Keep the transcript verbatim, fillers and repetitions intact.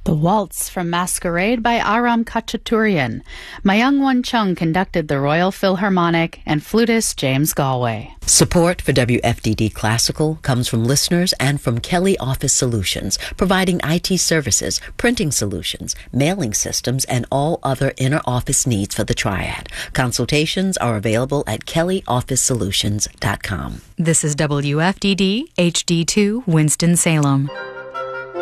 The Waltz from Masquerade by Aram Khachaturian. Myung-Won Chung conducted the Royal Philharmonic, and flutist James Galway. Support for W F D D Classical comes from listeners and from Kelly Office Solutions, providing I T services, printing solutions, mailing systems, and all other inner office needs for the Triad. Consultations are available at kelly office solutions dot com. This is W F D D H D two Winston-Salem.